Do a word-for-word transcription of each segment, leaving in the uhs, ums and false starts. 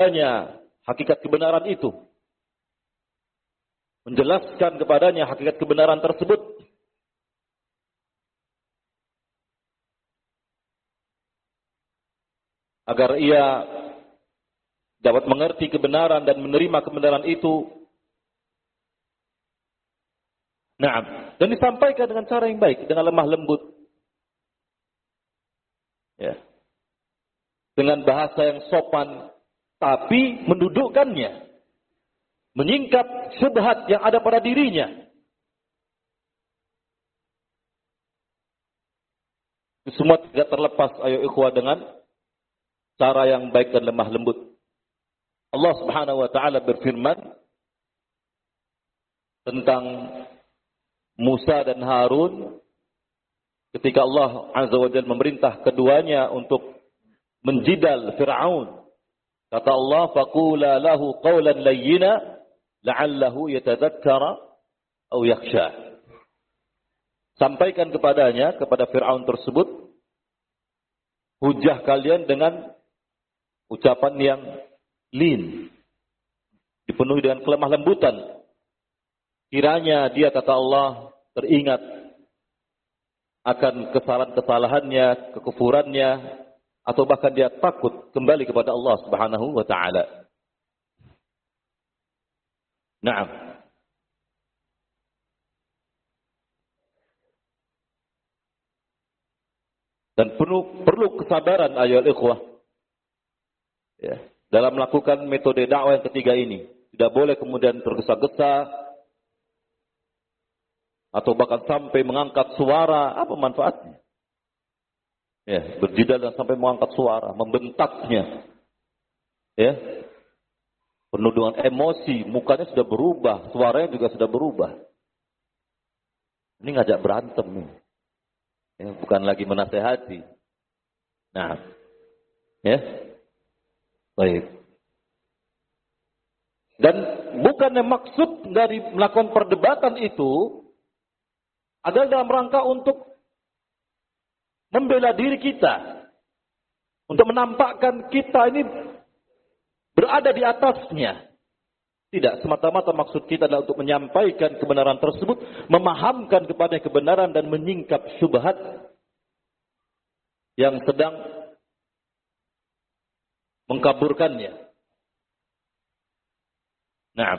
hakikat kebenaran itu. Menjelaskan kepadanya hakikat kebenaran tersebut. Agar ia dapat mengerti kebenaran dan menerima kebenaran itu. Nah, dan disampaikan dengan cara yang baik, dengan lemah lembut. Ya. Dengan bahasa yang sopan, tapi mendudukkannya. Menyingkap syubhat yang ada pada dirinya. Semua tidak terlepas, ayo ikhwah, dengan cara yang baik dan lemah lembut. Allah Subhanahu wa taala berfirman tentang Musa dan Harun ketika Allah Azza wa Jalla memerintah keduanya untuk menjidal Fir'aun. Kata Allah, faqula lahu qawlan layyina la'allahu yatadzakkara aw yakhsha. Sampaikan kepadanya, kepada Fir'aun tersebut, hujah kalian dengan ucapan yang lin, dipenuhi dengan kelemah lembutan. Kiranya dia, kata Allah, teringat akan kesalahan-kesalahannya, kekufurannya, atau bahkan dia takut kembali kepada Allah Subhanahu wa taala. Naam. Dan perlu perlu kesabaran ayol ikhwah. Ya, dalam melakukan metode dakwah yang ketiga ini. Tidak boleh kemudian tergesa-gesa atau bahkan sampai mengangkat suara. Apa manfaatnya? Ya, berjidal dan sampai mengangkat suara, membentaknya. Ya. Penuh dengan emosi, mukanya sudah berubah, suaranya juga sudah berubah. Ini ngajak berantem nih. Ya, bukan lagi menasehati. Nah, ya. Baik. Dan bukannya maksud dari melakukan perdebatan itu adalah dalam rangka untuk membela diri kita. Untuk menampakkan kita ini berada di atasnya. Tidak, semata-mata maksud kita adalah untuk menyampaikan kebenaran tersebut, memahamkan kepada kebenaran dan menyingkap syubhat yang sedang mengkaburkannya. Nah,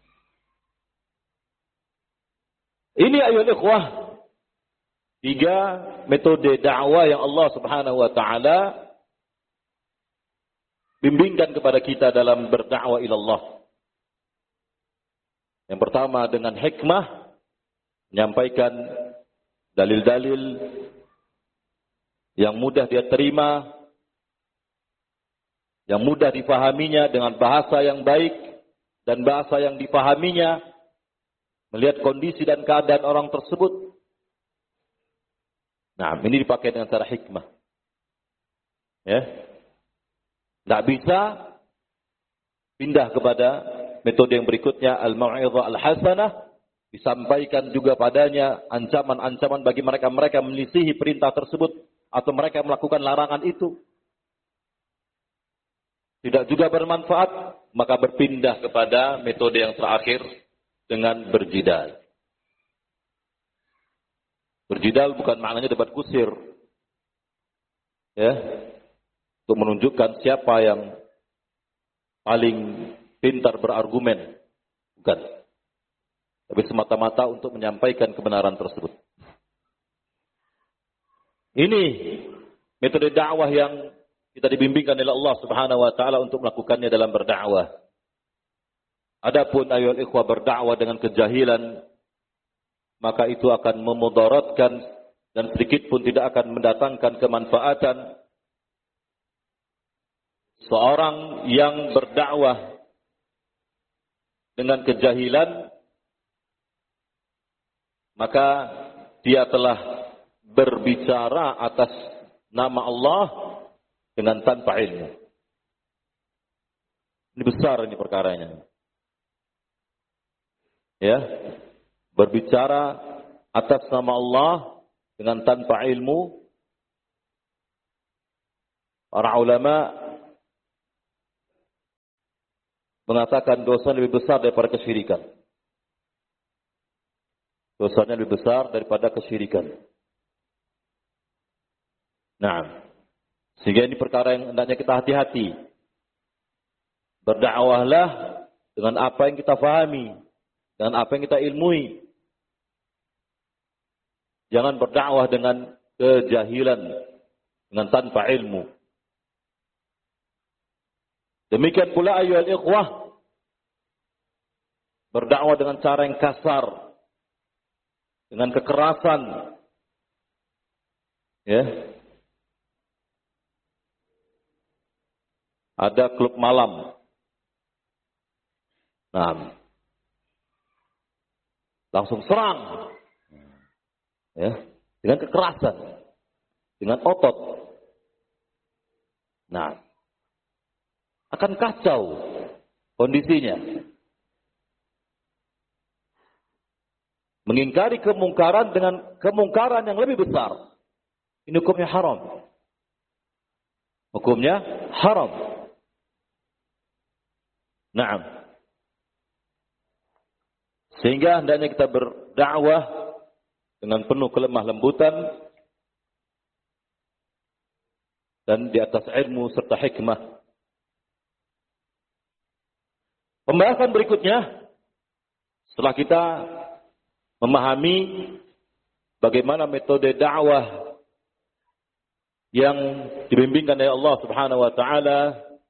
ini ayat ikhwah, tiga metode dakwah yang Allah Subhanahu wa taala bimbingkan kepada kita dalam berdakwah ilallah. Yang pertama dengan hikmah, menyampaikan dalil-dalil yang mudah dia terima, yang mudah dipahaminya dengan bahasa yang baik dan bahasa yang dipahaminya, melihat kondisi dan keadaan orang tersebut. Nah, ini dipakai dengan cara hikmah. Ya. Tidak bisa pindah kepada metode yang berikutnya, al-mau'izah al-hasanah, disampaikan juga padanya ancaman-ancaman bagi mereka-mereka melisihi perintah tersebut atau mereka melakukan larangan itu. Tidak juga bermanfaat, maka berpindah kepada metode yang terakhir dengan berjidal. Berjidal bukan maknanya debat kusir. Ya. Untuk menunjukkan siapa yang paling pintar berargumen. Bukan. Tapi semata-mata untuk menyampaikan kebenaran tersebut. Ini metode dakwah yang kita dibimbingkan oleh Allah Subhanahu wa taala untuk melakukannya dalam berdakwah. Adapun ayat ikhwah berdakwah dengan kejahilan, maka itu akan memudaratkan dan sedikit pun tidak akan mendatangkan kemanfaatan. Seorang yang berdakwah dengan kejahilan, maka dia telah berbicara atas nama Allah dengan tanpa ilmu. Ini besar ini perkaranya. Ya, berbicara atas nama Allah dengan tanpa ilmu. Para ulama mengatakan dosa lebih besar daripada kesyirikan. Dosanya lebih besar daripada kesyirikan. Nah, sehingga ini perkara yang hendaknya kita hati-hati. Berdakwahlah dengan apa yang kita fahami, dengan apa yang kita ilmui. Jangan berdakwah dengan kejahilan, dengan tanpa ilmu. Demikian pula ayyuhal ikhwah, berdakwah dengan cara yang kasar, dengan kekerasan. Ya. Ada klub malam. Nah, langsung serang. Ya, dengan kekerasan, dengan otot. Nah, akan kacau kondisinya. Mengingkari kemungkaran dengan kemungkaran yang lebih besar. Ini hukumnya haram. Hukumnya haram. Naam. Sehingga hendaknya kita berdakwah dengan penuh kelemah lembutan dan di atas ilmu serta hikmah. Pembahasan berikutnya, setelah kita memahami bagaimana metode dakwah yang dibimbingkan oleh Allah Subhanahu wa taala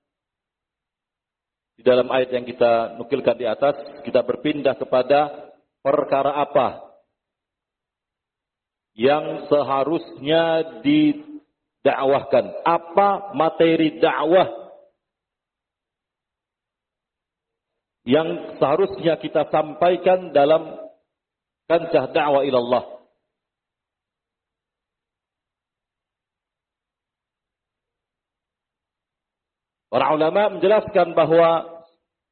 di dalam ayat yang kita nukilkan di atas, kita berpindah kepada perkara apa yang seharusnya didakwahkan. Apa materi dakwah yang seharusnya kita sampaikan dalam kancah dakwah ilallah. Para ulama menjelaskan bahwa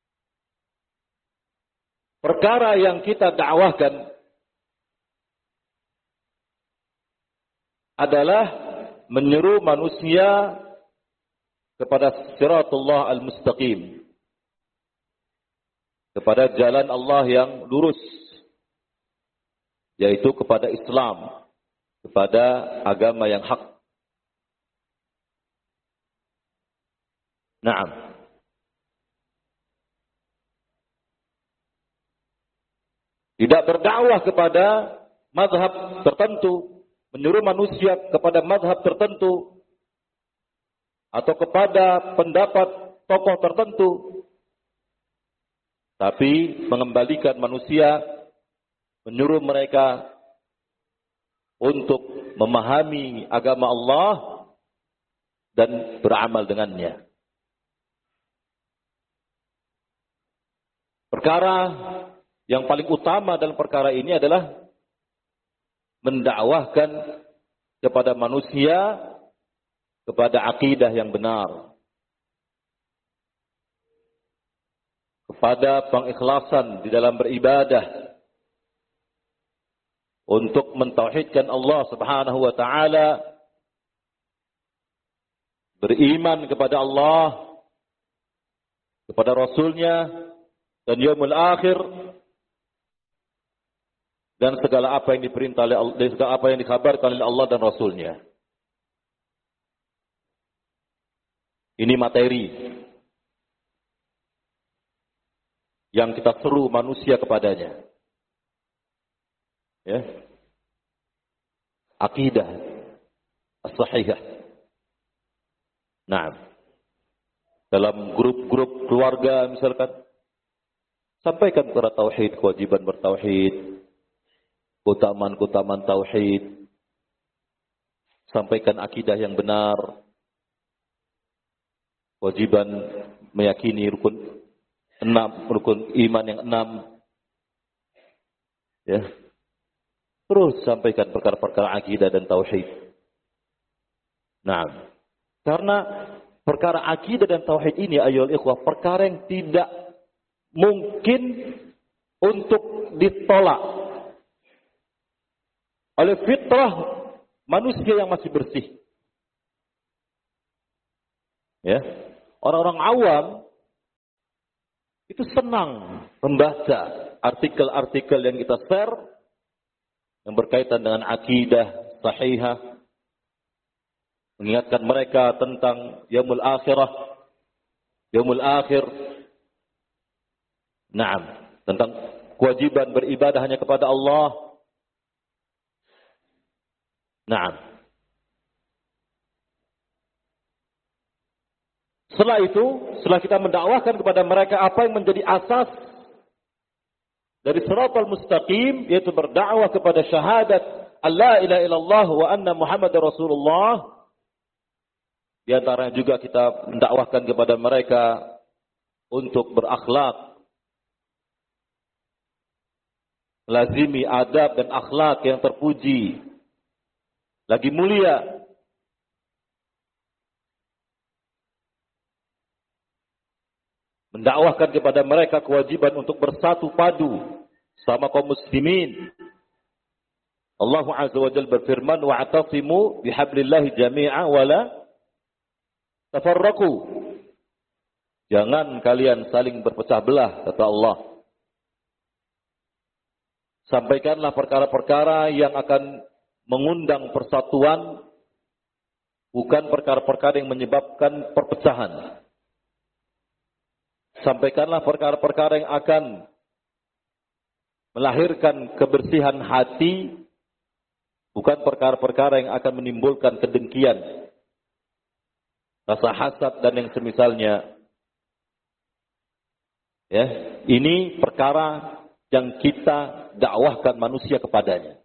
perkara yang kita dakwahkan adalah menyeru manusia kepada siratullah al-mustaqim, kepada jalan Allah yang lurus, yaitu kepada Islam, kepada agama yang hak. Naam. Tidak berdakwah kepada mazhab tertentu, menyuruh manusia kepada mazhab tertentu, atau kepada pendapat tokoh tertentu, tapi mengembalikan manusia, menyuruh mereka untuk memahami agama Allah dan beramal dengannya. Perkara yang paling utama dalam perkara ini adalah mendakwahkan kepada manusia kepada akidah yang benar, kepada pengikhlasan di dalam beribadah, untuk mentauhidkan Allah Subhanahu wa taala, beriman kepada Allah, kepada Rasulnya dan yaumul akhir, dan segala apa yang diperintah oleh Allah, dan segala apa yang dikabarkan oleh Allah dan Rasulnya. Ini materi yang kita seru manusia kepadanya. Ya. Akidah as-sahihah. Nah, dalam grup-grup keluarga misalkan, sampaikan kepada tauhid, kewajiban bertauhid, keutamaan-keutamaan tauhid. Sampaikan akidah yang benar, kewajiban meyakini rukun enam, rukun iman yang enam. Ya. Terus sampaikan perkara-perkara akidah dan tauhid. Nah, karena perkara akidah dan tauhid ini, ayolah ikhwah, perkara yang tidak mungkin untuk ditolak oleh fitrah manusia yang masih bersih. Ya, orang-orang awam itu senang membaca artikel-artikel yang kita share yang berkaitan dengan akidah sahihah, mengingatkan mereka tentang yaumul akhirah, yaumul akhir. Naam, tentang kewajiban beribadah hanya kepada Allah. Naam. Setelah itu, setelah kita mendakwahkan kepada mereka apa yang menjadi asas dari shiratal mustaqim, yaitu berdakwah kepada syahadat alla ilaha illallah wa anna Muhammadar Rasulullah. Di antaranya juga kita mendakwahkan kepada mereka untuk berakhlak, melazimi adab dan akhlak yang terpuji, lagi mulia. Mendakwahkan kepada mereka kewajiban untuk bersatu padu sama kaum muslimin. Allah Azza wa Jalla berfirman, wa'tasimu bihablillahi jami'a wa la tafarraqu. Jangan kalian saling berpecah belah, kata Allah. Sampaikanlah perkara-perkara yang akan mengundang persatuan, bukan perkara-perkara yang menyebabkan perpecahan. Sampaikanlah perkara-perkara yang akan melahirkan kebersihan hati, bukan perkara-perkara yang akan menimbulkan kedengkian, rasa hasad dan yang semisalnya. Ya, ini perkara yang kita dakwahkan manusia kepadanya.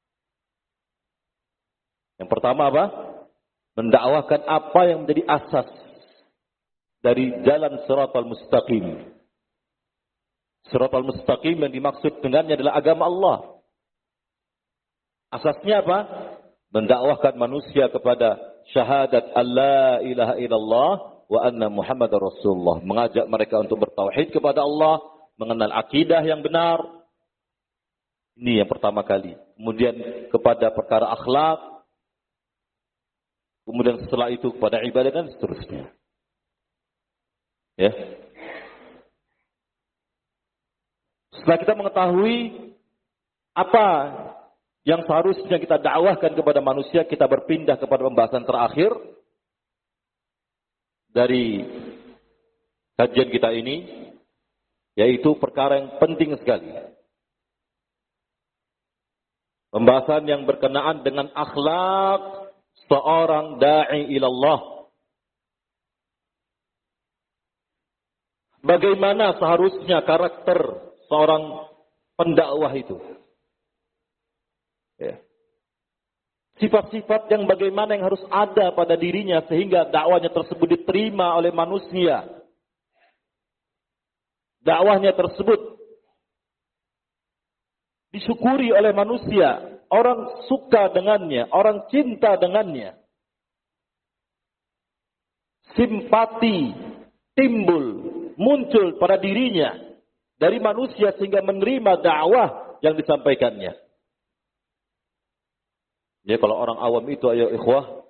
Yang pertama apa? Mendakwahkan apa yang menjadi asas dari jalan shiratal mustaqim. Shiratal mustaqim yang dimaksud dengannya adalah agama Allah. Asasnya apa? Mendakwahkan manusia kepada syahadat alla ilaha illallah wa anna Muhammadar Rasulullah. Mengajak mereka untuk bertauhid kepada Allah, mengenal akidah yang benar. Ini yang pertama kali. Kemudian kepada perkara akhlak. Kemudian setelah itu kepada ibadah dan seterusnya. Ya. Setelah kita mengetahui apa yang seharusnya kita dakwahkan kepada manusia, kita berpindah kepada pembahasan terakhir dari kajian kita ini, yaitu perkara yang penting sekali. Pembahasan yang berkenaan dengan akhlak seorang da'i ilallah. Bagaimana seharusnya karakter seorang pendakwah itu? Ya. Sifat-sifat yang bagaimana yang harus ada pada dirinya sehingga dakwahnya tersebut diterima oleh manusia. Dakwahnya tersebut disyukuri oleh manusia. Orang suka dengannya, orang cinta dengannya. Simpati timbul, muncul pada dirinya dari manusia sehingga menerima dakwah yang disampaikannya. Ya, kalau orang awam itu, ayo ikhwah,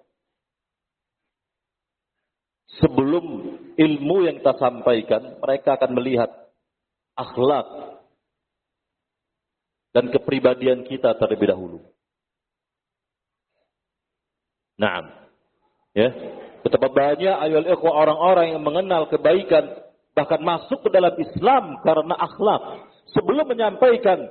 sebelum ilmu yang kita sampaikan, mereka akan melihat akhlak dan kepribadian kita terlebih dahulu. Naam. Ya. Betapa banyak ayo ikhwah orang-orang yang mengenal kebaikan, bahkan masuk ke dalam Islam karena akhlak. Sebelum menyampaikan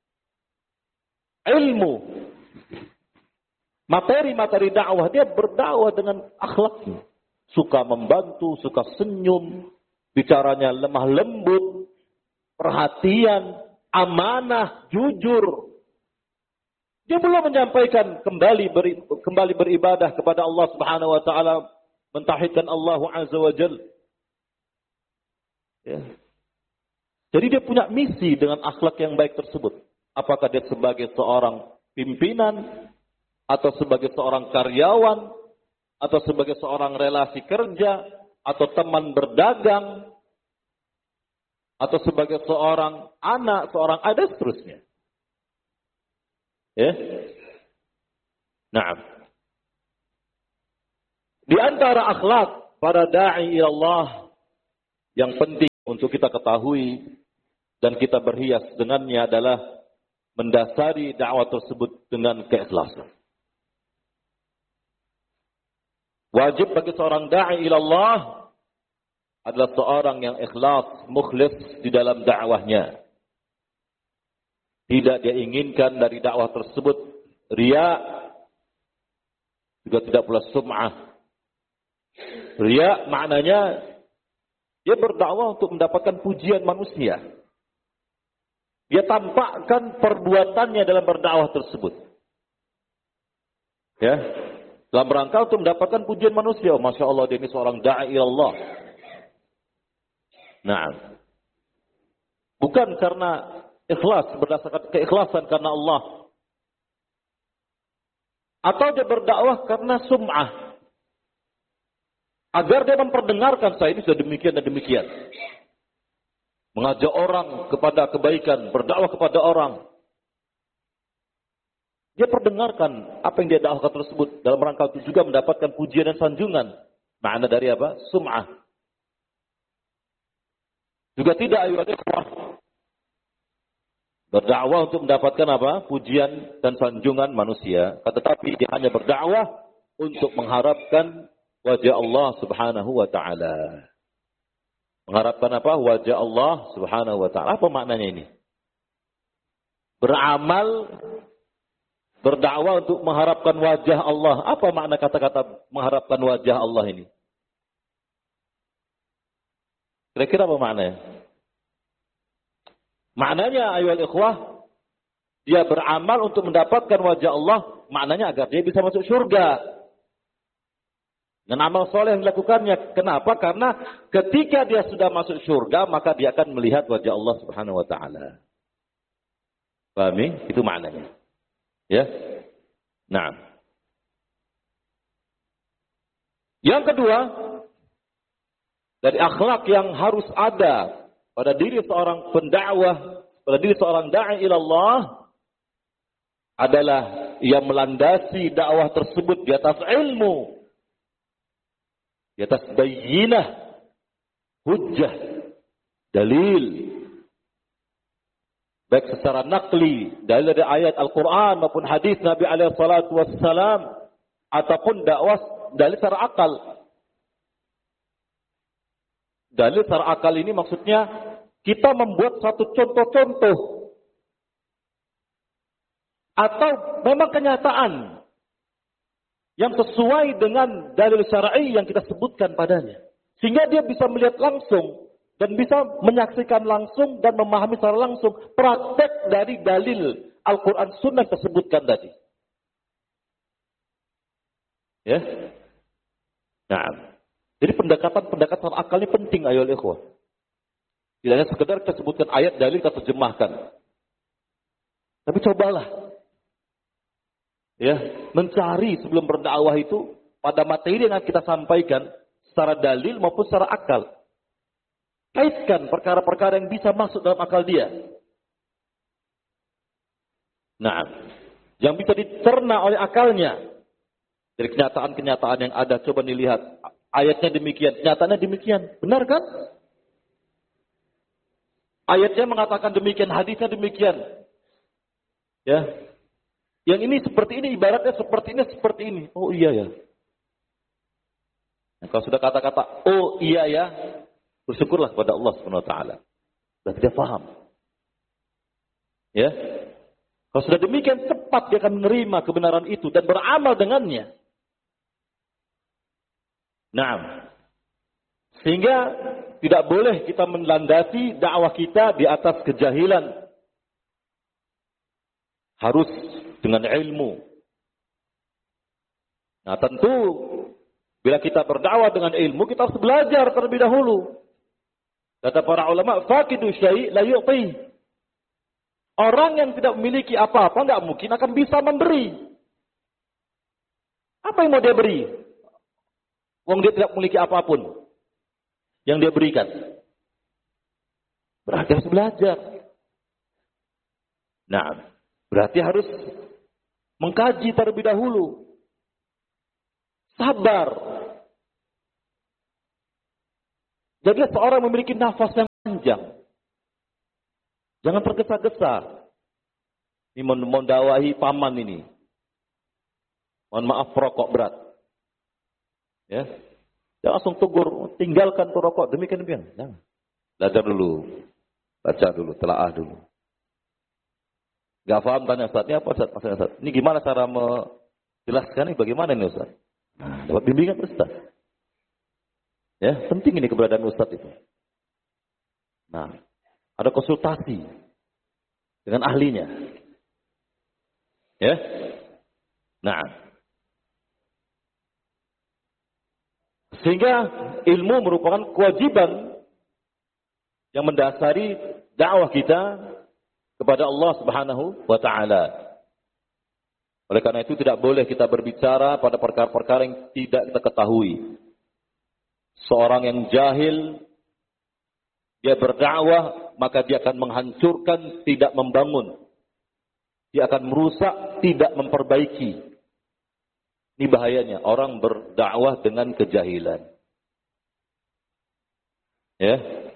ilmu, materi-materi dakwah, dia berdakwah dengan akhlaknya. Suka membantu, suka senyum, bicaranya lemah lembut, perhatian, amanah, jujur. Dia belum menyampaikan kembali beri, kembali beribadah kepada Allah Subhanahu wa taala, mentauhidkan Allah Azza wa Jalla. Ya. Jadi dia punya misi dengan akhlak yang baik tersebut. Apakah dia sebagai seorang pimpinan, atau sebagai seorang karyawan, atau sebagai seorang relasi kerja, atau teman berdagang, atau sebagai seorang anak, seorang ada seterusnya. Ya. Naam. Di antara akhlak para da'i ila Allah yang penting untuk kita ketahui dan kita berhias dengannya adalah mendasari dakwah tersebut dengan keikhlasan. Wajib bagi seorang da'i ilallah adalah seorang yang ikhlas, mukhlis di dalam dakwahnya. Tidak dia inginkan dari dakwah tersebut riya, juga tidak pula sum'ah. Riya maknanya dia berdakwah untuk mendapatkan pujian manusia. Dia tampakkan perbuatannya dalam berdakwah tersebut. Ya, dalam rangka untuk mendapatkan pujian manusia. Oh, Masya Allah, dia ini seorang da'i Allah. Nah, bukan karena ikhlas, berdasarkan keikhlasan karena Allah. Atau dia berdakwah karena sum'ah. Agar dia memperdengarkan saya ini sudah demikian dan demikian. Mengajak orang kepada kebaikan, berdakwah kepada orang. Dia perdengarkan apa yang dia dakwahkan tersebut dalam rangka untuk juga mendapatkan pujian dan sanjungan. Makna dari apa? Sum'ah. Juga tidak ayu ikhwah. Berdakwah untuk mendapatkan apa? Pujian dan sanjungan manusia. Tetapi dia hanya berdakwah untuk mengharapkan wajah Allah Subhanahu wa taala. Mengharapkan apa? Wajah Allah Subhanahu wa taala. Apa maknanya ini? Beramal, berdakwah untuk mengharapkan wajah Allah. Apa makna kata-kata mengharapkan wajah Allah ini? Kira-kira apa maknanya? Maknanya ayuhal ikhwah, dia beramal untuk mendapatkan wajah Allah, maknanya agar dia bisa masuk surga. Dan amal soleh yang dilakukannya. Kenapa? Karena ketika dia sudah masuk surga, maka dia akan melihat wajah Allah Subhanahu wa taala. Pahami? Itu maknanya. Ya. Nah. Yang kedua, dari akhlak yang harus ada pada diri seorang pendakwah, pada diri seorang da'i ilallah adalah ia melandasi dakwah tersebut di atas ilmu, di atas bayyinah, hujjah, dalil, baik secara nakli, dalil dari ayat Al-Quran maupun hadis Nabi alaihi salatu wassalam, ataupun dakwah dalil secara akal. Dalil secara akal ini maksudnya kita membuat satu contoh-contoh atau memang kenyataan yang sesuai dengan dalil syar'i yang kita sebutkan padanya. Sehingga dia bisa melihat langsung dan bisa menyaksikan langsung dan memahami secara langsung praktek dari dalil Al-Quran Sunnah yang tersebutkan tadi. Ya. Nah, jadi pendekatan-pendekatan akal ini penting ayo ikhwah. Tidak hanya sekedar kita sebutkan ayat dalil kita terjemahkan. Tapi cobalah ya, mencari sebelum berdakwah itu pada materi yang kita sampaikan secara dalil maupun secara akal. Kaitkan perkara-perkara yang bisa masuk dalam akal dia. Nah, yang bisa dicerna oleh akalnya dari kenyataan-kenyataan yang ada. Coba dilihat ayatnya demikian, kenyataannya demikian. Benar kan? Ayatnya mengatakan demikian, hadisnya demikian. Ya. Yang ini seperti ini, ibaratnya seperti ini, seperti ini. Oh iya ya. Nah, kalau sudah kata-kata, oh iya ya, bersyukurlah kepada Allah subhanahu wa taala. Sudah tidak paham. Ya. Kalau sudah demikian, cepat dia akan menerima kebenaran itu dan beramal dengannya. Nah, sehingga tidak boleh kita melandasi dakwah kita di atas kejahilan. Harus dengan ilmu. Nah, tentu bila kita berdakwah dengan ilmu, kita harus belajar terlebih dahulu. Kata para ulama, faqidu syai' la yu'ti. Orang yang tidak memiliki apa-apa tidak mungkin akan bisa memberi. Apa yang mau dia beri? Wong dia tidak memiliki apapun yang dia berikan. Berarti harus belajar. Nah, berarti harus mengkaji terlebih dahulu. Sabar. Jadi seorang memiliki nafas yang panjang. Jangan tergesa-gesa. Ini mendawahi paman ini. Mohon maaf, rokok berat. Ya. Jangan langsung tegur, tinggalkan tuh rokok. Demikian demikian. Jangan. Belajar dulu. Baca dulu, telaah dulu. Gak paham, tanya Ustaz. Ini apa Ustaz? Maksudnya Ustaz. Ini gimana cara menjelaskan ini? Bagaimana ini Ustaz? Nah, dapat bimbingan Ustaz. Ya, penting ini keberadaan Ustaz itu. Nah, ada konsultasi dengan ahlinya. Ya. Nah. Sehingga ilmu merupakan kewajiban yang mendasari dakwah kita kepada Allah Subhanahu wa taala. Oleh karena itu tidak boleh kita berbicara pada perkara-perkara yang tidak kita ketahui. Seorang yang jahil, dia berdakwah, maka dia akan menghancurkan, tidak membangun. Dia akan merusak, tidak memperbaiki. Ini bahayanya, orang berdakwah dengan kejahilan. Ya.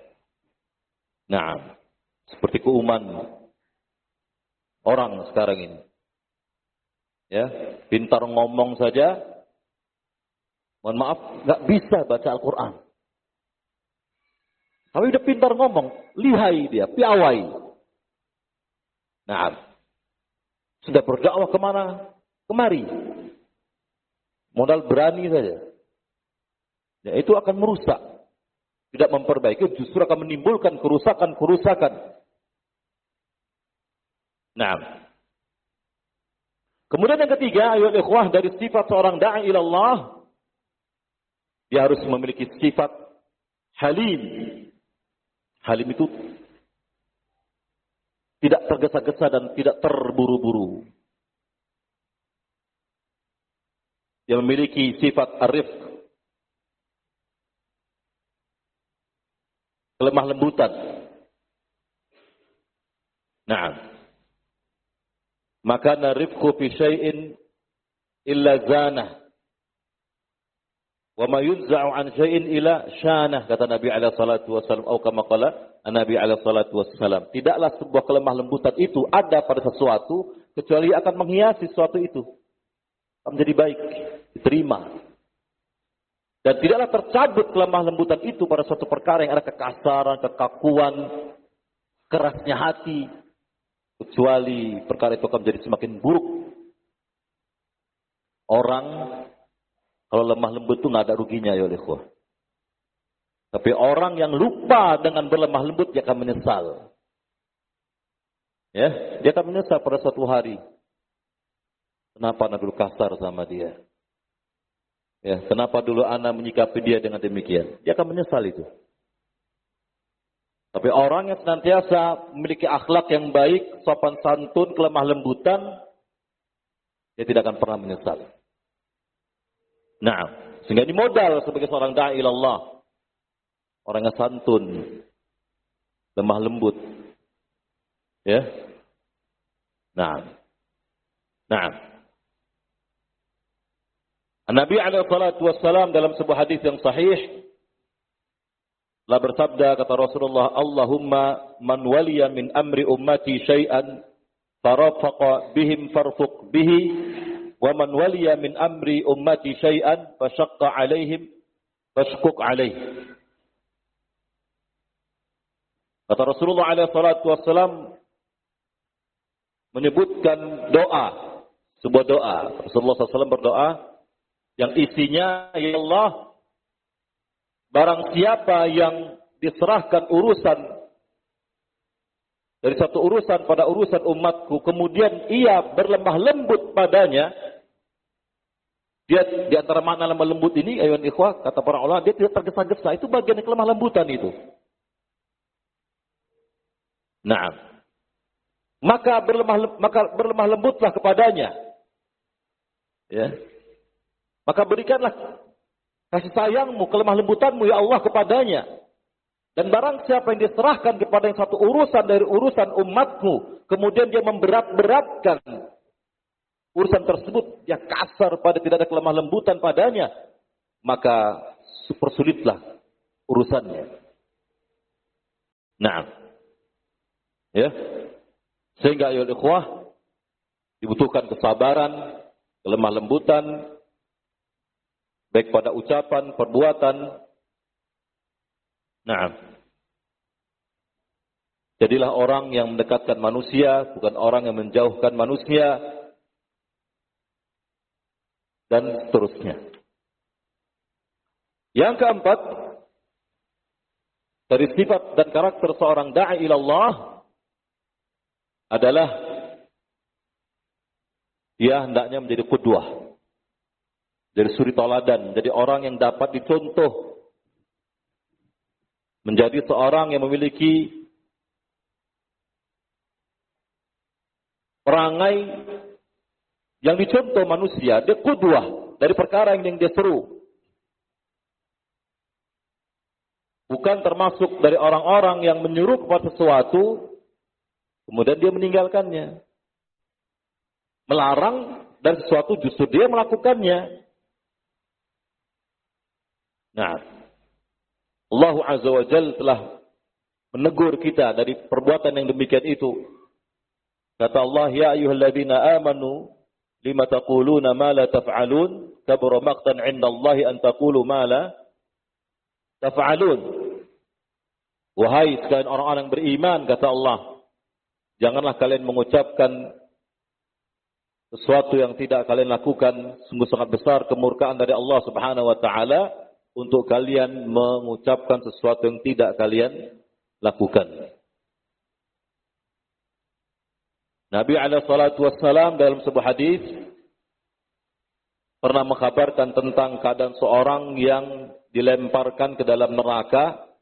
Nah, seperti keumuman orang sekarang ini. Ya, pintar ngomong saja, mohon maaf, nggak bisa baca Al-Quran. Tapi udah pintar ngomong, lihai dia, piawai. Nah, sudah berdakwah kemana? Kemari. Modal berani saja. Ya, itu akan merusak. Tidak memperbaiki, justru akan menimbulkan kerusakan-kerusakan. Nah. Kemudian yang ketiga, ayat ikhwah, dari sifat seorang da'i ilallah, dia harus memiliki sifat halim. Halim itu tidak tergesa-gesa dan tidak terburu-buru. Dia memiliki sifat arifq, kelemah lembutan. Nah, maka narifqu fi syai'in illa zanah, wa ma yunza'u an syai'in illa syanah, kata Nabi alaihi salatu wasallam, atau kama qala Nabi alaihi salatu wasallam. Tidaklah sebuah kelemah lembutan itu ada pada sesuatu kecuali akan menghiasi sesuatu itu menjadi baik, diterima. Dan tidaklah tercabut kelemah lembutan itu pada suatu perkara yang ada kekasaran, kekakuan, kerasnya hati, kecuali perkara itu akan menjadi semakin buruk. Orang kalau lemah lembut itu nggak ada ruginya, ya ikhwah. Tapi orang yang lupa dengan berlemah lembut, dia akan menyesal. Ya, dia akan menyesal pada suatu hari. Kenapa anak dulu kasar sama dia? Ya, kenapa dulu anak menyikapi dia dengan demikian? Dia akan menyesal itu. Tapi orang yang senantiasa memiliki akhlak yang baik, sopan santun, kelemah lembutan, dia tidak akan pernah menyesal. Nah, sehingga ini modal sebagai seorang da'i ilallah. Orang yang santun, lemah lembut. Ya. Nah. Nah. Nabi alaihi salatu wassalam dalam sebuah hadis yang sahih telah bersabda, kata Rasulullah, Allahumma man waliya min amri ummati syai'an farafaqa bihim farfuq bihi, wa man waliya min amri ummati syai'an fashaqqa alaihim fashquq alaih. Kata Rasulullah alaihi salatu wassalam menyebutkan doa, sebuah doa. Rasulullah shallallahu alaihi wasallam berdoa yang isinya, ya Allah, barang siapa yang diserahkan urusan dari satu urusan pada urusan umatku, kemudian ia berlemah lembut padanya, dia di antara makna lemah lembut ini, ayuhan ikhwah, kata para ulama, dia tidak tergesa-gesa, itu bagian dari kelemah lembutan itu. Nah, maka berlemah maka berlemah lembutlah kepadanya. Ya. Maka berikanlah kasih sayangmu, kelemah lembutanmu, ya Allah, kepadanya. Dan barang siapa yang diserahkan kepada yang satu urusan dari urusan umatmu, kemudian dia memberat-beratkan urusan tersebut, dia kasar pada tidak ada kelemah lembutan padanya, maka supersulitlah urusannya. Nah, ya, sehingga ayo ikhwah dibutuhkan kesabaran, kelemah lembutan, baik pada ucapan, perbuatan. Nah, jadilah orang yang mendekatkan manusia, bukan orang yang menjauhkan manusia, dan seterusnya. Yang keempat, dari sifat dan karakter seorang da'i ilallah adalah dia hendaknya menjadi qudwah, jadi suri tauladan, jadi orang yang dapat dicontoh, menjadi seorang yang memiliki perangai yang dicontoh manusia. Dia qudwah dari perkara yang dia seru. Bukan termasuk dari orang-orang yang menyuruh kepada sesuatu, kemudian dia meninggalkannya. Melarang dari sesuatu, justru dia melakukannya. Nah, Allah Azza wa Jalla telah menegur kita dari perbuatan yang demikian itu. Kata Allah, ya ayyuhalladzina amanu lima taquluna ma la taf'alun kabura maqtan 'inda Allah an taqulu ma la taf'alun. Wahai sekalian orang-orang beriman, kata Allah, janganlah kalian mengucapkan sesuatu yang tidak kalian lakukan. Sungguh sangat besar kemurkaan dari Allah Subhanahu wa taala untuk kalian mengucapkan sesuatu yang tidak kalian lakukan. Nabi alaihi salatu wassalam dalam sebuah hadis pernah mengkhabarkan tentang keadaan seorang yang dilemparkan ke dalam neraka.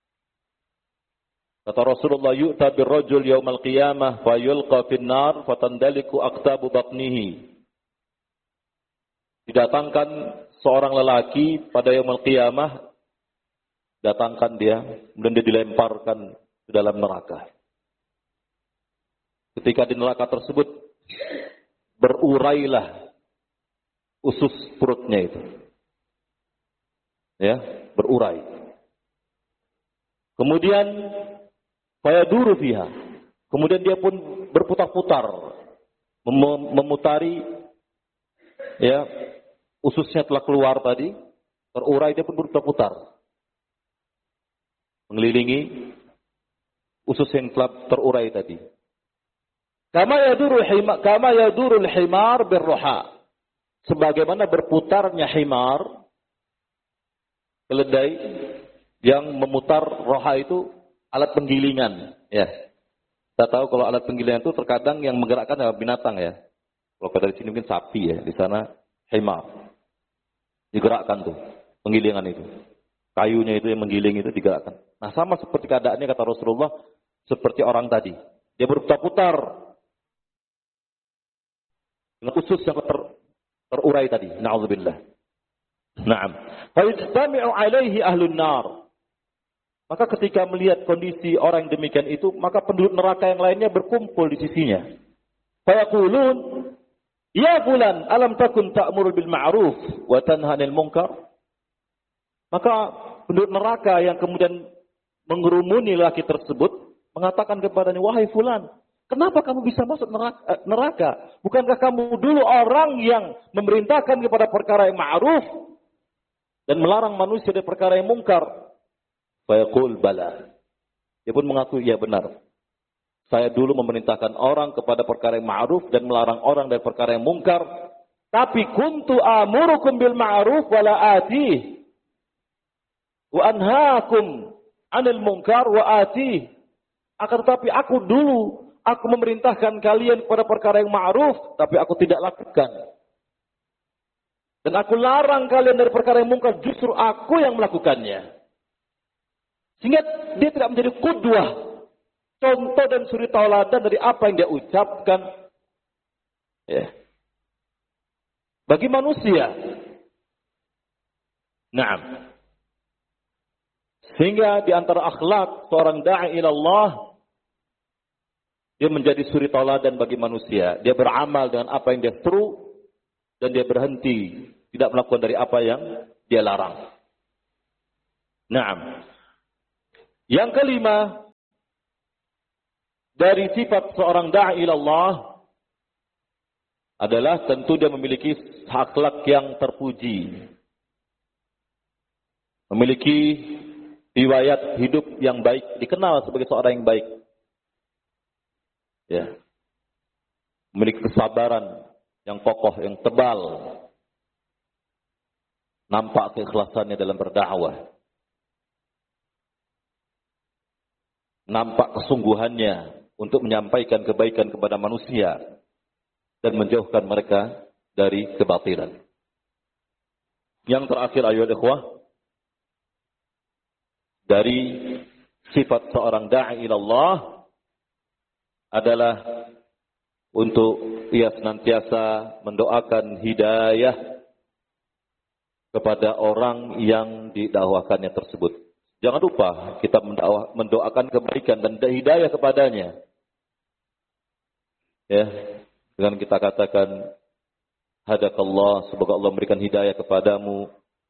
Kata Rasulullah, yu'ta birrajul yaumal qiyamah fa yulqa fin nar fatandaliku aqtabu batnihi. Didatangkan seorang lelaki pada yaumul qiyamah, datangkan dia, kemudian dia dilemparkan ke dalam neraka. Ketika di neraka tersebut, berurailah usus perutnya itu. Ya, berurai. Kemudian fayaduru fiha. Kemudian dia pun berputar-putar, mem- memutari, ya, ususnya telah keluar tadi, terurai, dia pun berputar-putar, mengelilingi usus yang telah terurai tadi. Kama yaduru himar, kama yadurul himar birruha. Sebagaimana berputarnya himar, keledai yang memutar roha itu alat penggilingan, ya. Kita tahu kalau alat penggilingan itu terkadang yang menggerakkan adalah binatang, ya. Kalau dari sini mungkin sapi, ya. Di sana himar. Digerakkan tuh penggilingan itu. Kayunya itu yang menggiling itu digerakkan. Nah, sama seperti keadaannya kata Rasulullah, seperti orang tadi. Dia berputar-putar dengan usus yang ter, terurai tadi. Na'udzubillah. Naam. Fa yajtami'u 'alaihi ahlun nar. Maka ketika melihat kondisi orang yang demikian itu, maka penduduk neraka yang lainnya berkumpul di sisinya. Fayaqulun, ya fulan, alam takun ta'muru bil ma'ruf wa tanha 'anil munkar? Maka penduduk neraka yang kemudian mengerumuni laki tersebut mengatakan kepadanya, wahai fulan, kenapa kamu bisa masuk neraka? neraka? Bukankah kamu dulu orang yang memerintahkan kepada perkara yang ma'ruf dan melarang manusia dari perkara yang mungkar? Fayaqul bala. Dia pun mengaku, ya benar. Saya dulu memerintahkan orang kepada perkara yang ma'ruf dan melarang orang dari perkara yang mungkar. Tapi kuntu amurukum bil ma'ruf wala atih. Wa anhaakum anil munkar wa atih. Akan tetapi aku dulu, aku memerintahkan kalian kepada perkara yang ma'ruf, tapi aku tidak lakukan. Dan aku larang kalian dari perkara yang mungkar, justru aku yang melakukannya. Sehingga dia tidak menjadi qudwah, contoh dan suri tauladan dari apa yang dia ucapkan. Ya. Bagi manusia. Naam. Sehingga di antara akhlak seorang da'i ilallah, dia menjadi suri tauladan bagi manusia. Dia beramal dengan apa yang dia seru, dan dia berhenti, tidak melakukan dari apa yang dia larang. Naam. Yang kelima, dari sifat seorang da'i ilallah adalah tentu dia memiliki akhlak yang terpuji. Memiliki riwayat hidup yang baik, dikenal sebagai seorang yang baik. Ya. Memiliki kesabaran yang kokoh, yang tebal. Nampak keikhlasannya dalam berdakwah. Nampak kesungguhannya untuk menyampaikan kebaikan kepada manusia dan menjauhkan mereka dari kebatilan. Yang terakhir ayat ikhwah, dari sifat seorang da'i ilallah adalah untuk ia senantiasa mendoakan hidayah kepada orang yang didakwakannya tersebut. Jangan lupa kita mendoakan kebaikan dan hidayah kepadanya. Ya, dengan kita katakan hadakallah, semoga Allah memberikan hidayah kepadamu.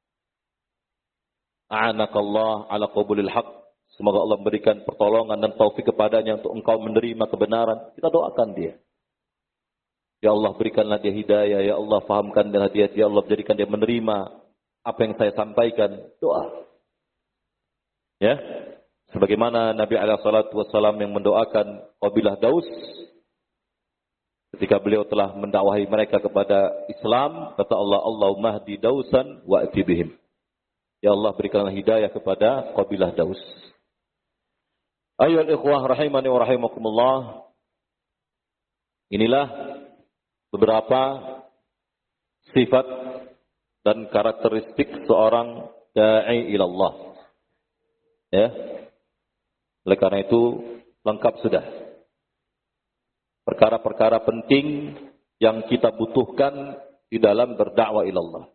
A'anakallah ala qabulil haq, semoga Allah memberikan pertolongan dan taufik kepadanya untuk engkau menerima kebenaran. Kita doakan dia. Ya Allah, berikanlah dia hidayah, ya Allah fahamkan dia, ya Allah jadikan dia menerima apa yang saya sampaikan. Doa. Ya, sebagaimana Nabi alaihi salatu wasallam yang mendoakan kabilah Daus ketika beliau telah mendakwahi mereka kepada Islam, kata Allah, Allahumma hdi Dausan wa ati bihim. Ya Allah, berikanlah hidayah kepada kabilah Daus. Ayyuhal ikhwah rahimani wa rahimakumullah. Inilah beberapa sifat dan karakteristik seorang da'i ilallah. Ya. Oleh karena itu lengkap sudah. Perkara-perkara penting yang kita butuhkan di dalam berdakwah ilallah.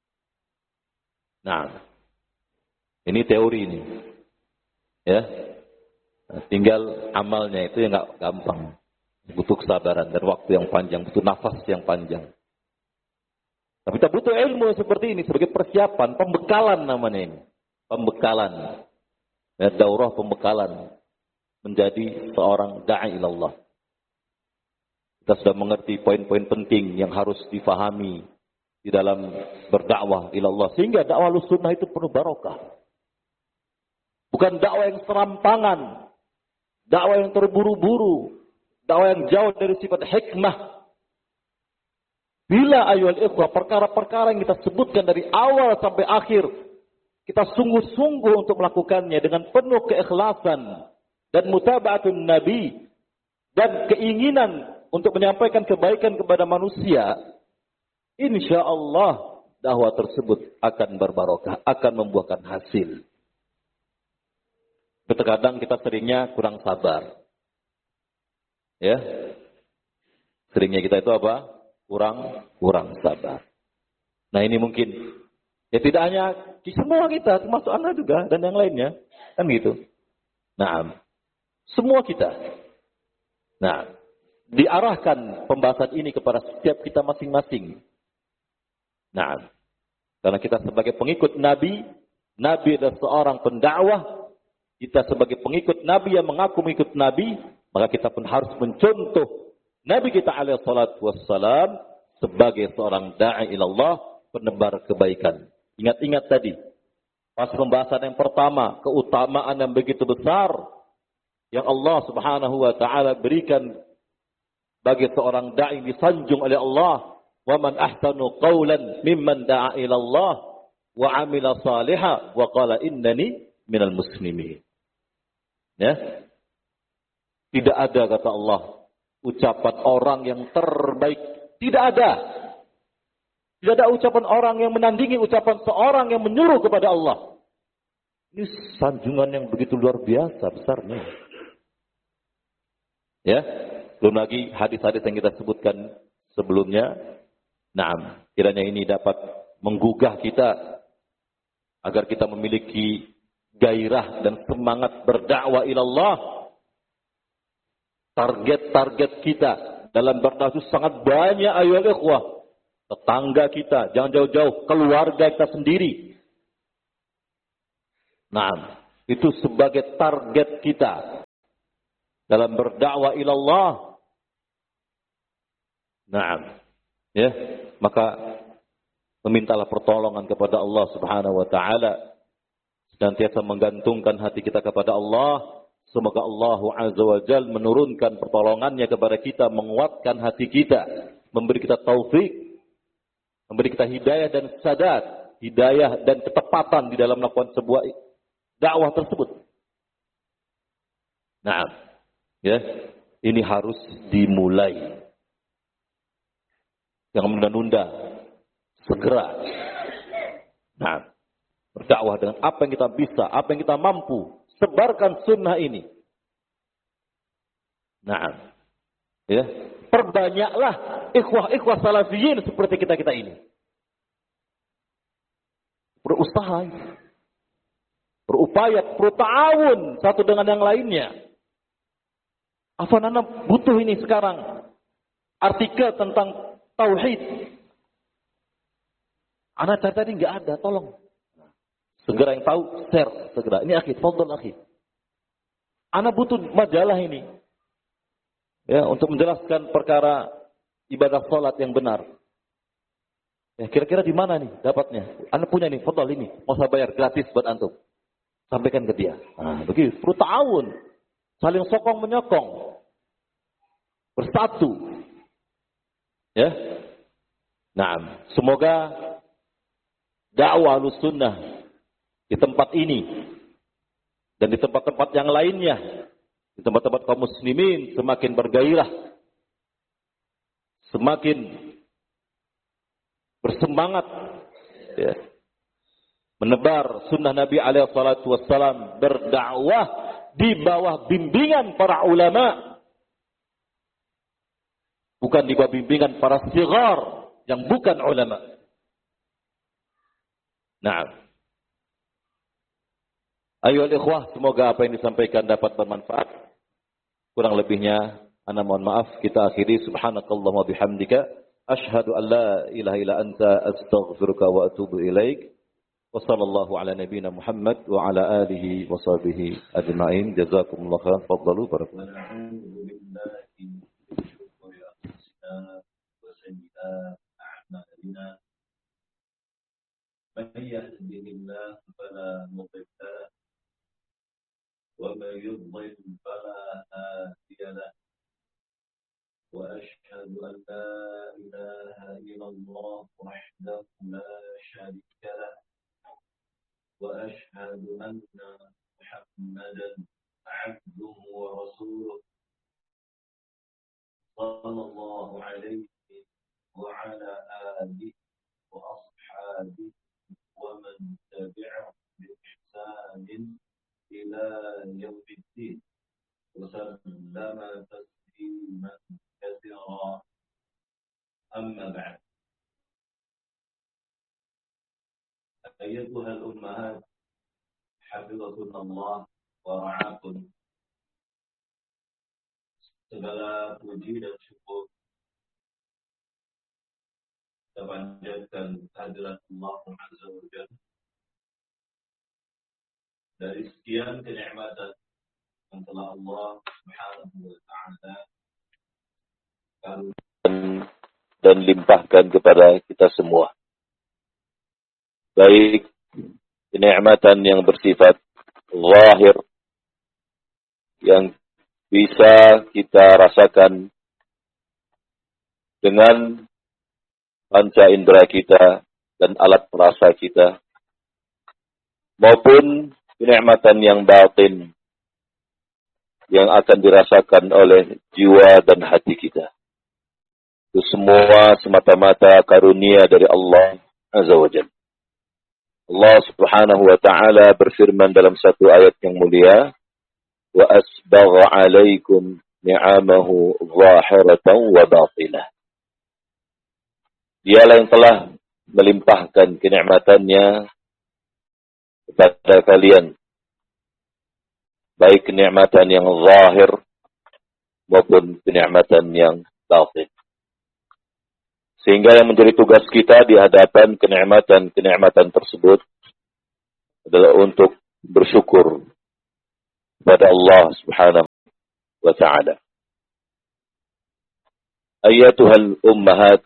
Nah, ini teori ini. Ya. Nah, tinggal amalnya itu yang enggak gampang. Butuh kesabaran dan waktu yang panjang, butuh nafas yang panjang. Tapi kita butuh ilmu seperti ini sebagai persiapan, pembekalan namanya ini. Pembekalan. Ya, daurah pembekalan menjadi seorang da'i ilallah. Kita sudah mengerti poin-poin penting yang harus difahami di dalam berdakwah ilallah. Sehingga dakwah sunnah itu penuh barokah. Bukan dakwah yang serampangan, dakwah yang terburu-buru, dakwah yang jauh dari sifat hikmah. Bila ayuhal ikhwah, perkara-perkara yang kita sebutkan dari awal sampai akhir, kita sungguh-sungguh untuk melakukannya dengan penuh keikhlasan dan mutaba'atun Nabi dan keinginan untuk menyampaikan kebaikan kepada manusia, insya Allah dakwah tersebut akan berbarokah, akan membuahkan hasil. Terkadang kita seringnya kurang sabar. Ya. Seringnya kita itu apa? Kurang kurang sabar. Nah, ini mungkin ya tidak hanya di semua kita, termasuk Anda juga dan yang lainnya, kan gitu. Nah, semua kita. Nah, diarahkan pembahasan ini kepada setiap kita masing-masing. Nah, karena kita sebagai pengikut Nabi, Nabi adalah seorang pendakwah, kita sebagai pengikut Nabi yang mengaku mengikut Nabi, maka kita pun harus mencontoh Nabi kita alaihi salatu wassalam sebagai seorang da'i ilallah, penebar kebaikan. Ingat-ingat tadi, pas pembahasan yang pertama, keutamaan yang begitu besar yang Allah Subhanahu wa taala berikan bagi seorang da'i disanjung oleh Allah, wa man ahsanu qawlan mimman da'a ila Allah wa 'amila salihan wa qala innani minal muslimin. Ya. Tidak ada, kata Allah, ucapan orang yang terbaik, tidak ada. Tidak ada ucapan orang yang menandingi ucapan seorang yang menyuruh kepada Allah. Ini sanjungan yang begitu luar biasa besarnya. Ya, belum lagi hadis-hadis yang kita sebutkan sebelumnya. Naam, kiranya ini dapat menggugah kita agar kita memiliki gairah dan semangat berdakwah ilallah. Target-target kita dalam berdakwah itu sangat banyak, ayo ikhwah. Tetangga kita, jangan jauh-jauh, keluarga kita sendiri. Nah, itu sebagai target kita. dalam berdakwah ila Allah. Naam. Ya, maka memintalah pertolongan kepada Allah Subhanahu wa taala. Senantiasa menggantungkan hati kita kepada Allah. Semoga Allah Azza wa Jalla menurunkan pertolongannya kepada kita, menguatkan hati kita, memberi kita taufik, memberi kita hidayah dan sadat, hidayah dan ketepatan di dalam melakukan sebuah dakwah tersebut. Nah, ya, ini harus dimulai. Jangan menunda-nunda, segera. Nah, berdakwah dengan apa yang kita bisa, apa yang kita mampu. Sebarkan sunnah ini. Nah, ya, perbanyaklah ikhwah-ikhwah salafiyin seperti kita-kita ini. Berusaha, berupaya, berta'awun satu dengan yang lainnya. Afan ana butuh ini sekarang. Artikel tentang tauhid. Ana cari tadi nggak ada, tolong. Segera yang tahu, share segera. Ini akhi, fadhil akhi. Ana butuh majalah ini. Ya, untuk menjelaskan perkara ibadah salat yang benar. Ya, kira-kira di mana nih dapatnya? Ana punya nih, fadhil ini. Mau saya bayar gratis buat antum. Sampaikan ke dia. Nah, begitu. Perlu ta'awun. Saling sokong menyokong. Bersatu. Ya. Nah, semoga dakwah Ahlussunnah di tempat ini dan di tempat-tempat yang lainnya, di tempat-tempat kaum muslimin semakin bergairah, semakin bersemangat, ya, menebar sunnah Nabi alaihi salatu wassalam, berdakwah di bawah bimbingan para ulama, bukan di bawah bimbingan para sigar yang bukan ulama. Nah, ayo ikhwah, semoga apa yang disampaikan dapat bermanfaat. Kurang lebihnya ana mohon maaf. Kita akhiri subhanakallahumma bihamdika asyhadu an la ilaha illa anta astaghfiruka wa atubu ilaik. Wa sallallahu ala nabiyyina Muhammad wa ala alihi wa sahbihi ajma'in. Jazakumullahu khairan. Fadhalu barakallahu. من يهده الله فلا مضل له ومن يضلل فلا هادي له وأشهد أن لا إله إلا الله وحده لا شريك له وأشهد أن محمدا عبده ورسوله صلى الله عليه وعلى آله وأصحابه ومن تبعهم بإحسان إلى يوم الدين وسلم تسليما كثيرا. أما بعد، أيتها الأمهات حفظكن الله ورعاكن. Segala puji dan syukur kita panjatkan kehadirat Allah Azza wa Jalla dari sekian kenikmatan yang telah Allah Subhanahu wa Ta'ala dan limpahkan kepada kita semua. Baik kenikmatan yang bersifat zahir yang bisa kita rasakan dengan panca indera kita dan alat perasa kita, maupun kenikmatan yang batin yang akan dirasakan oleh jiwa dan hati kita. Itu semua semata-mata karunia dari Allah Azza wa Jalla. Allah Subhanahu wa Ta'ala berfirman dalam satu ayat yang mulia, wa asbagha 'alaikum ni'amahu zahiratan wa batinah. Dialah yang telah melimpahkan kenikmatannya kepada kalian, baik kenikmatan yang zahir maupun kenikmatan yang batin. Sehingga yang menjadi tugas kita di hadapan kenikmatan-kenikmatan tersebut adalah untuk bersyukur kepada Allah Subhanahu wa ta'ala. Ayyatuhal ummahat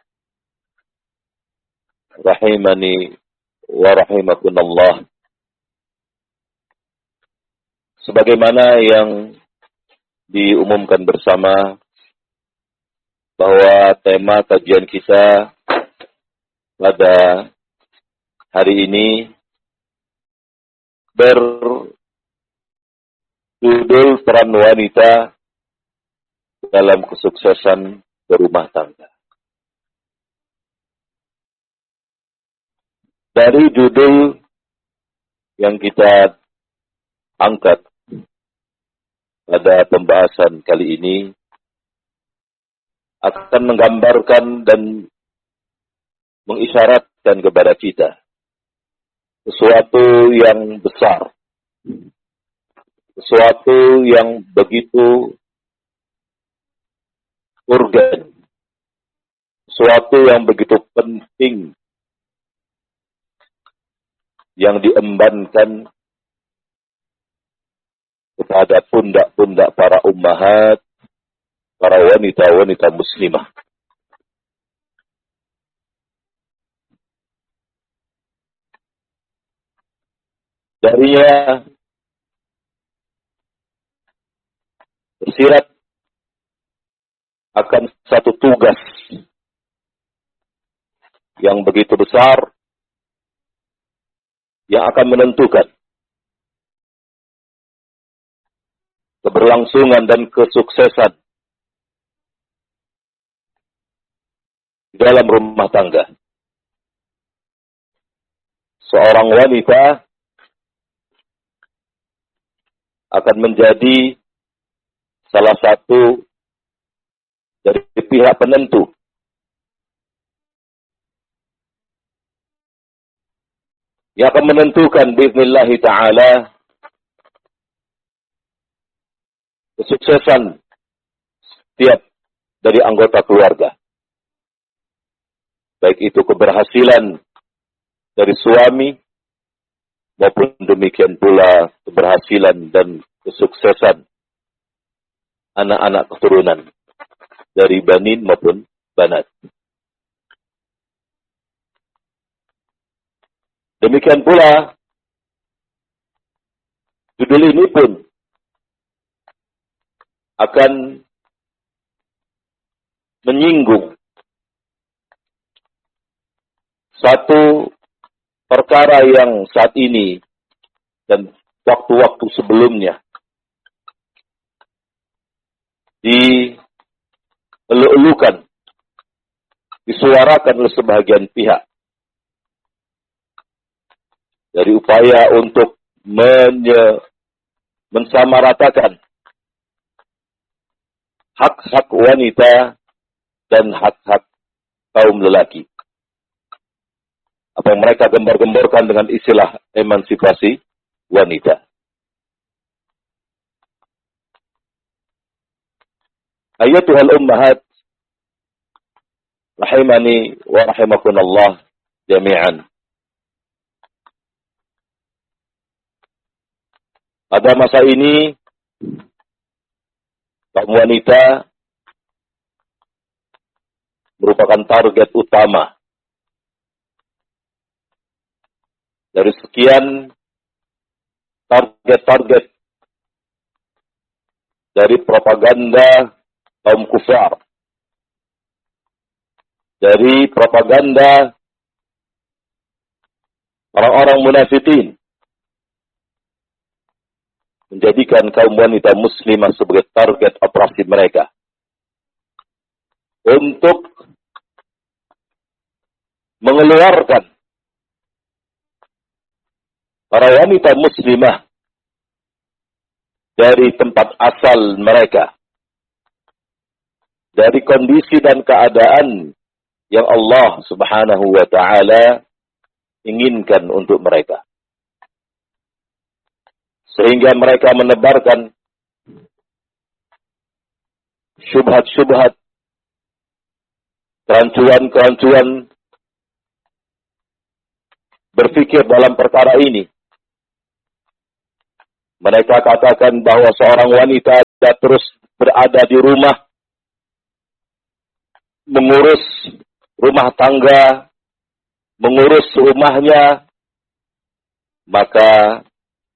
rahimani wa rahimakunallah. Sebagaimana yang diumumkan bersama bahwa tema kajian kita pada hari ini berjudul peran wanita dalam kesuksesan berumah tangga. Dari judul yang kita angkat pada pembahasan kali ini akan menggambarkan dan mengisyaratkan kepada kita sesuatu yang besar, sesuatu yang begitu urgen, sesuatu yang begitu penting yang diembankan kepada pundak-pundak para ummahat, para wanita-wanita muslimah. Darinya tersirat akan satu tugas yang begitu besar yang akan menentukan keberlangsungan dan kesuksesan dalam rumah tangga. Seorang wanita akan menjadi salah satu dari pihak penentu yang akan menentukan biiznillah ta'ala kesuksesan setiap dari anggota keluarga. Baik itu keberhasilan dari suami maupun demikian pula keberhasilan dan kesuksesan anak-anak keturunan dari banin maupun banat. Demikian pula judul ini pun akan menyinggung satu perkara yang saat ini dan waktu-waktu sebelumnya dielu-elukan, disuarakan oleh sebagian pihak dari upaya untuk menye, mensamaratakan hak-hak wanita dan hak-hak kaum lelaki. Apa yang mereka gembar-gemborkan dengan istilah emansipasi wanita. Ayyatuhal ummahat rahimani wa rahimakunallah jami'an. Pada masa ini kaum wanita merupakan target utama dari sekian target-target dari propaganda kaum kufar, dari propaganda orang-orang munafikin, menjadikan kaum wanita muslimah sebagai target operasi mereka untuk mengeluarkan para wanita muslimah dari tempat asal mereka, dari kondisi dan keadaan yang Allah Subhanahu wa ta'ala inginkan untuk mereka. Sehingga mereka menebarkan syubhat-syubhat, kerancuan-kerancuan berpikir dalam perkara ini, Mereka katakan bahwa seorang wanita tidak terus berada di rumah, mengurus rumah tangga, mengurus rumahnya, maka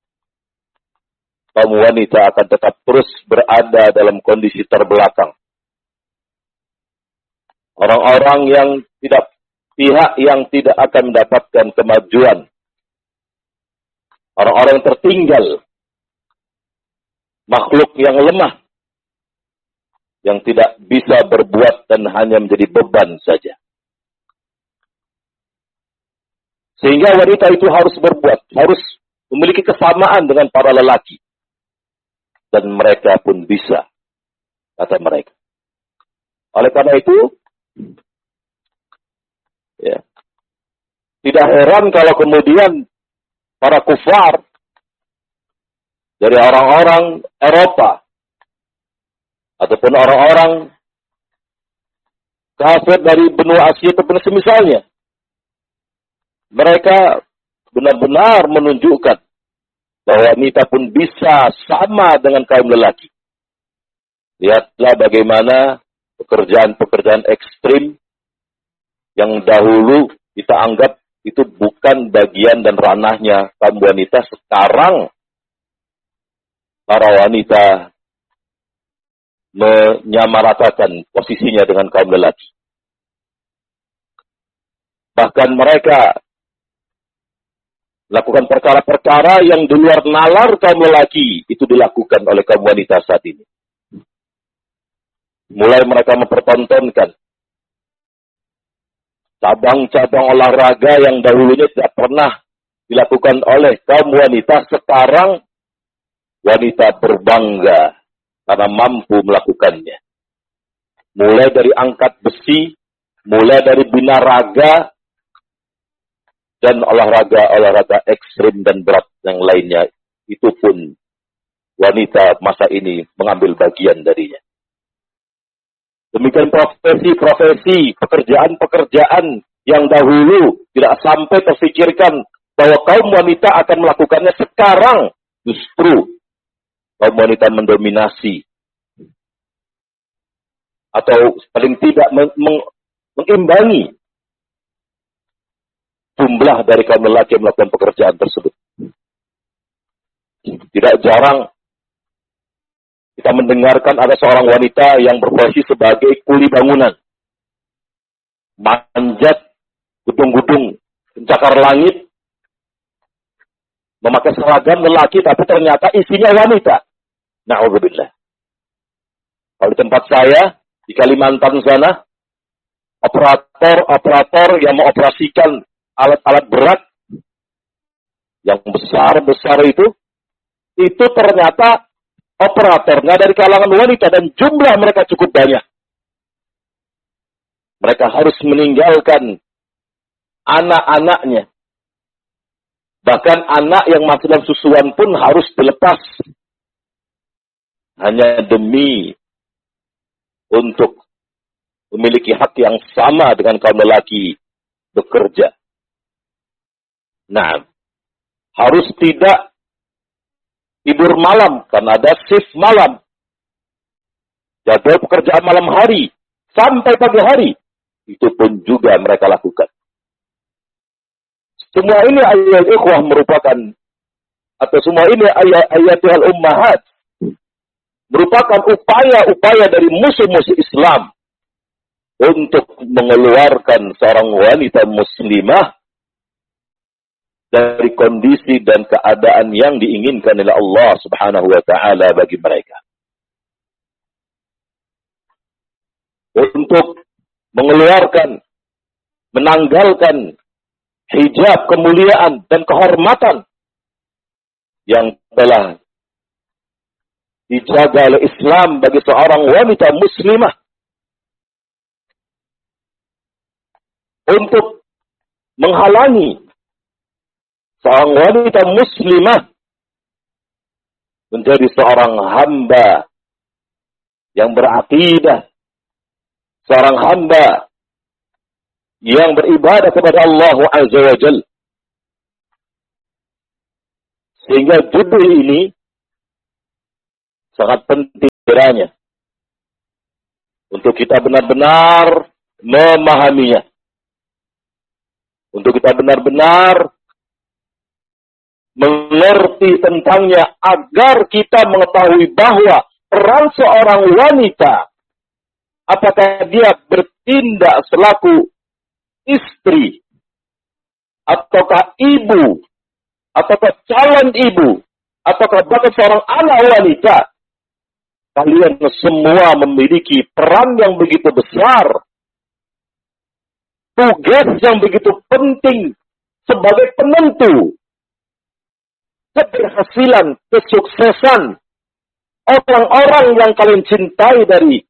kaum wanita akan tetap terus berada dalam kondisi terbelakang. Orang-orang yang tidak, pihak yang tidak akan mendapatkan kemajuan. Orang-orang yang tertinggal. Makhluk yang lemah. Yang tidak bisa berbuat dan hanya menjadi beban saja. Sehingga wanita itu harus berbuat, harus memiliki kesamaan dengan para lelaki. Dan mereka pun bisa, kata mereka. Oleh karena itu, ya, tidak heran kalau kemudian para kufar dari orang-orang Eropa ataupun orang-orang kafir dari benua Asia ataupun semisalnya, mereka benar-benar menunjukkan bahwa wanita pun bisa sama dengan kaum lelaki. Lihatlah bagaimana pekerjaan-pekerjaan ekstrim yang dahulu kita anggap itu bukan bagian dan ranahnya kaum wanita, sekarang para wanita menyamaratakan posisinya dengan kaum lelaki. Bahkan mereka melakukan perkara-perkara yang di luar nalar kaum lelaki, itu dilakukan oleh kaum wanita saat ini. Mulai mereka mempertontonkan cabang-cabang olahraga yang dahulunya tidak pernah dilakukan oleh kaum wanita, sekarang wanita berbangga karena mampu melakukannya. Mulai dari angkat besi, mulai dari binaraga, dan olahraga-olahraga ekstrim dan berat yang lainnya, itu pun wanita masa ini mengambil bagian darinya. Demikian profesi-profesi, pekerjaan-pekerjaan yang dahulu tidak sampai terfikirkan bahwa kaum wanita akan melakukannya, sekarang justru kaum wanita mendominasi. Atau paling tidak meng- meng- mengimbangi jumlah dari kaum lelaki yang melakukan pekerjaan tersebut. Tidak jarang kita mendengarkan ada seorang wanita yang berprofesi sebagai kuli bangunan. Manjat gedung-gedung, pencakar langit, memakai seragam lelaki, tapi ternyata isinya wanita. Na'udzubillah. Kalau di tempat saya, di Kalimantan sana, operator-operator yang mengoperasikan alat-alat berat, yang besar-besar itu, itu ternyata operatornya dari kalangan wanita, dan jumlah mereka cukup banyak. Mereka harus meninggalkan anak-anaknya. Bahkan anak yang masih dalam susuan pun harus dilepas. Hanya demi untuk memiliki hak yang sama dengan kaum lelaki bekerja. Nah, harus tidak tidur malam, karena ada shift malam. Jadwal pekerjaan malam hari, sampai pagi hari. Itu pun juga mereka lakukan. Semua ini ayat ikhwah merupakan, atau semua ini ayat-ayat ummahat, merupakan upaya-upaya dari musuh-musuh Islam untuk mengeluarkan seorang wanita muslimah dari kondisi dan keadaan yang diinginkan oleh Allah Subhanahu wa taala bagi mereka. Untuk mengeluarkan, menanggalkan hijab kemuliaan dan kehormatan yang telah dijaga oleh Islam bagi seorang wanita muslimah. Untuk menghalangi seorang wanita muslimah menjadi seorang hamba yang berakidah, seorang hamba yang beribadah kepada Allah Azza wa Jalla. Sehingga judul ini sangat penting kiranya untuk kita benar-benar memahaminya. Untuk kita benar-benar mengerti tentangnya agar kita mengetahui bahwa peran seorang wanita, apakah dia bertindak selaku istri, ataukah ibu, ataukah calon ibu, ataukah bahkan seorang anak wanita, kalian semua memiliki peran yang begitu besar, tugas yang begitu penting sebagai penentu keberhasilan, kesuksesan orang-orang yang kalian cintai dari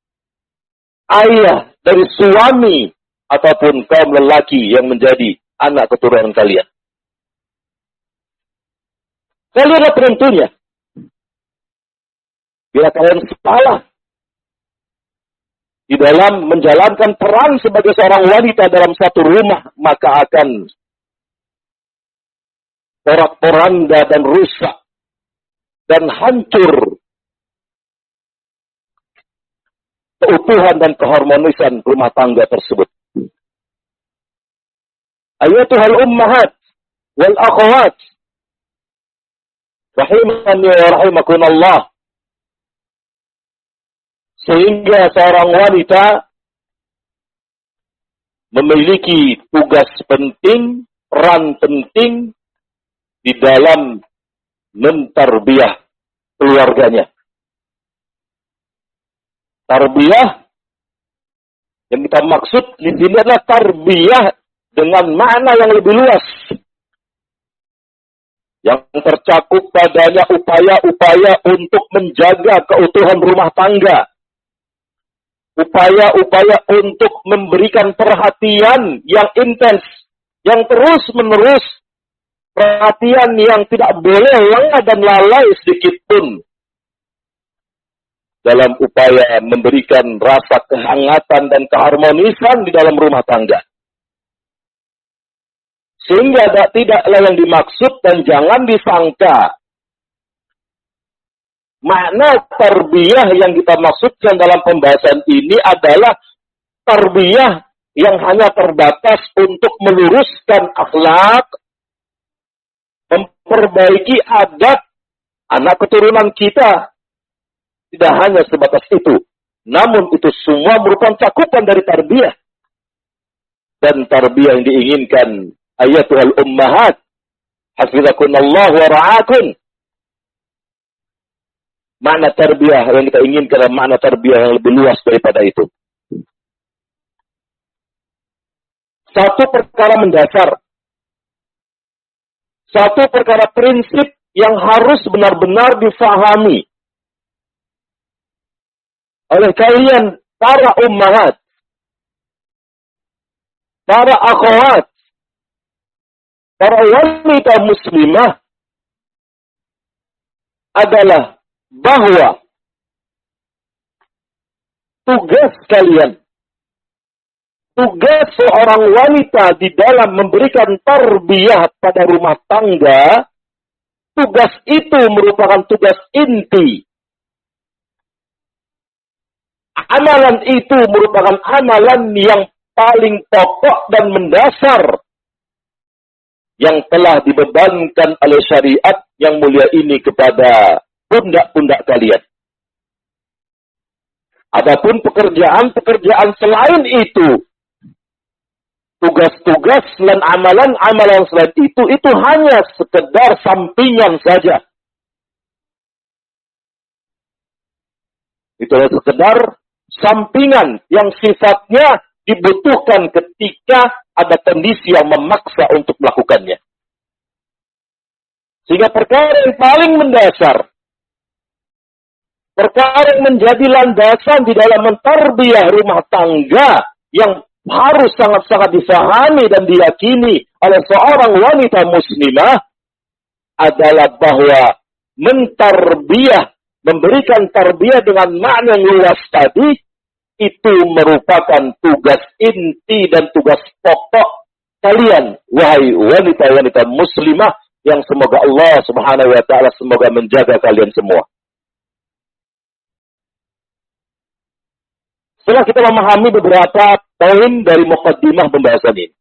ayah, dari suami, ataupun kaum lelaki yang menjadi anak keturunan kalian. Kalianlah penentunya. Bila kalian salah di dalam menjalankan peran sebagai seorang wanita dalam satu rumah, maka akan porak-poranda dan rusak dan hancur keutuhan dan keharmonisan rumah tangga tersebut. Ayatuhal ummahat wal akhawat, rahimani wa rahimakunallah. Sehingga seorang wanita memiliki tugas penting, peran penting di dalam mentarbiyah keluarganya. Tarbiyah yang kita maksud di sini adalah tarbiyah dengan makna yang lebih luas, yang tercakup padanya upaya-upaya untuk menjaga keutuhan rumah tangga, upaya-upaya untuk memberikan perhatian yang intens, yang terus-menerus, perhatian yang tidak boleh lengah dan lalai sedikit pun, dalam upaya memberikan rasa kehangatan dan keharmonisan di dalam rumah tangga. Sehingga tidaklah yang dimaksud dan jangan disangka makna tarbiyah yang kita maksudkan dalam pembahasan ini adalah tarbiyah yang hanya terbatas untuk meluruskan akhlak, memperbaiki adat anak keturunan kita. Tidak hanya sebatas itu, namun itu semua merupakan cakupan dari tarbiyah. Dan tarbiyah yang diinginkan, ayatuhal ummahat, hafizakunallah wa ra'akun. Makna tarbiyah yang kita inginkan adalah makna tarbiyah yang lebih luas daripada itu. Satu perkara mendasar, satu perkara prinsip yang harus benar-benar difahami oleh kalian para ummahat, para akhwat, para wanita muslimah, adalah bahwa tugas kalian, tugas seorang wanita di dalam memberikan tarbiyah pada rumah tangga, tugas itu merupakan tugas inti. Amalan itu merupakan amalan yang paling pokok dan mendasar yang telah dibebankan oleh syariat yang mulia ini kepada pundak-pundak kalian. Adapun pekerjaan-pekerjaan selain itu, tugas-tugas dan amalan-amalan selain itu, itu hanya sekedar sampingan saja. Itu adalah sekedar sampingan yang sifatnya dibutuhkan ketika ada kondisi yang memaksa untuk melakukannya. Sehingga perkara yang paling mendasar, perkara yang menjadi landasan di dalam mentarbiyah rumah tangga yang harus sangat-sangat difahami dan diyakini oleh seorang wanita muslimah adalah bahwa mentarbiyah, memberikan tarbiyah dengan makna yang luas tadi, itu merupakan tugas inti dan tugas pokok kalian, wahai wanita-wanita muslimah, yang semoga Allah subhanahu wa ta'ala semoga menjaga kalian semua. setelah kita memahami beberapa poin dari muqaddimah pembahasan ini,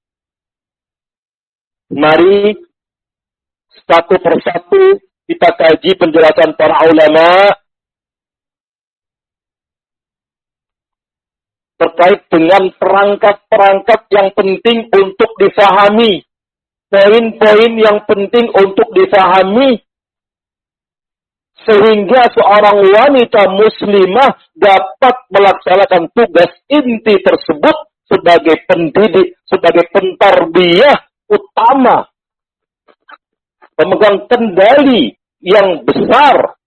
mari satu persatu kita kaji penjelasan para ulama terkait dengan perangkat-perangkat yang penting untuk difahami, poin-poin yang penting untuk difahami, sehingga seorang wanita muslimah dapat melaksanakan tugas inti tersebut sebagai pendidik, sebagai pentarbiyah utama, pemegang kendali yang besar